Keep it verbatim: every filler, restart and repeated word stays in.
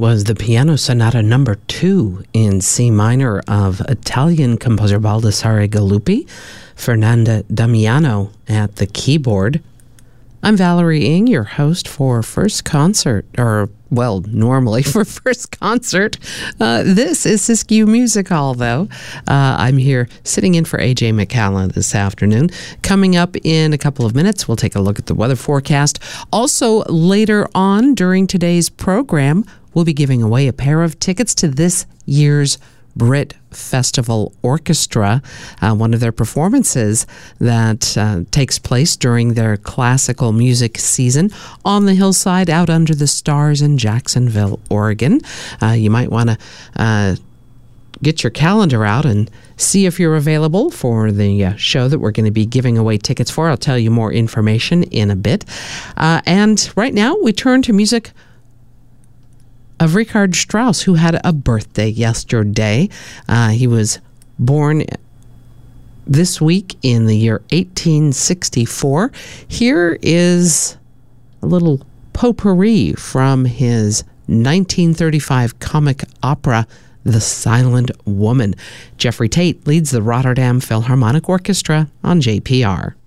was the Piano Sonata number two in C minor of Italian composer Baldassare Galuppi, Fernanda Damiano at the keyboard. I'm Valerie Ng, your host for First Concert, or, well, normally for First Concert. Uh, this is Siskiyou Music Hall, though. Uh, I'm here sitting in for A J McCalla this afternoon. Coming up in a couple of minutes, we'll take a look at the weather forecast. Also, later on during today's program, we'll be giving away a pair of tickets to this year's Brit Festival Orchestra, uh, one of their performances that uh, takes place during their classical music season on the hillside out under the stars in Jacksonville, Oregon. Uh, you might want to uh, get your calendar out and see if you're available for the uh, show that we're going to be giving away tickets for. I'll tell you more information in a bit. Uh, and right now, we turn to music of Richard Strauss, who had a birthday yesterday. Uh, he was born this week in the year eighteen sixty-four. Here is a little potpourri from his nineteen thirty-five comic opera, The Silent Woman. Jeffrey Tate leads the Rotterdam Philharmonic Orchestra on J P R.